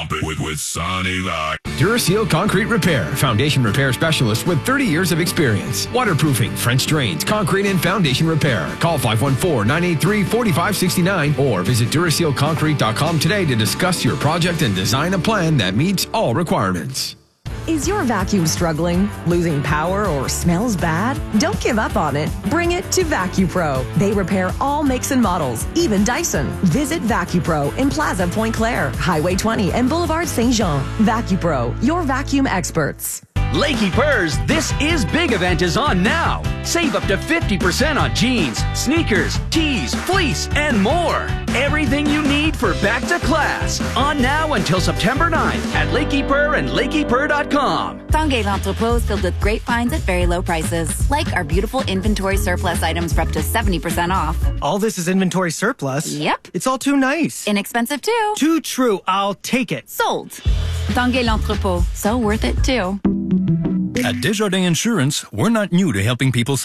Pump it with Sonny Lock. Duraseal Concrete Repair, foundation repair specialist with 30 years of experience. Waterproofing, French drains, concrete and foundation repair. Call 514-983-4569 or visit DurasealConcrete.com today to discuss your project and design a plan that meets all requirements. Is your vacuum struggling, losing power, or smells bad? Don't give up on it. Bring it to VacuPro. They repair all makes and models, even Dyson. Visit VacuPro in Plaza Point Claire, Highway 20, and Boulevard Saint Jean. VacuPro, your vacuum experts. Lakey Purrs, this is big event is on now. Save up to 50% on jeans, sneakers, tees, fleece, and more. Everything you need for back to class. On now until September 9th at Lakey Purr and LakeyPurr.com. Tanguay L'Entrepôt is filled with great finds at very low prices. Like our beautiful inventory surplus items for up to 70% off. All this is inventory surplus? Yep. It's all too nice. Inexpensive too. Too true. I'll take it. Sold. Tanguay L'Entrepôt. So worth it too. At Desjardins Insurance, we're not new to helping people